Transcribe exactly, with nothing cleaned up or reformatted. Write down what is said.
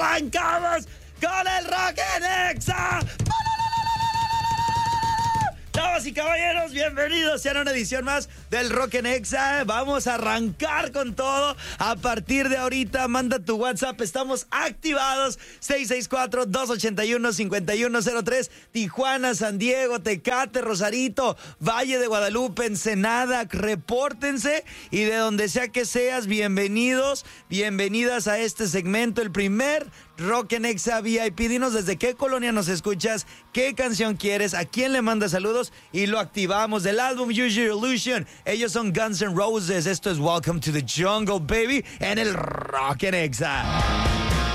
arrancamos con el Rock en Exa. Damas y caballeros, bienvenidos sean a una edición más del Rock en Exa. Vamos a arrancar con todo. A partir de ahorita, manda tu WhatsApp. Estamos activados. seis seis cuatro, dos ocho uno, cinco uno cero tres. Tijuana, San Diego, Tecate, Rosarito, Valle de Guadalupe, Ensenada. Repórtense y de donde sea que seas, bienvenidos, bienvenidas a este segmento, el primer Rock en Exa V I P. Dinos desde qué colonia nos escuchas, qué canción quieres, a quién le mandas saludos y lo activamos. Del álbum Use Your Illusion, ellos son Guns N' Roses. Esto es Welcome to the Jungle, baby, en el Rock en Exa.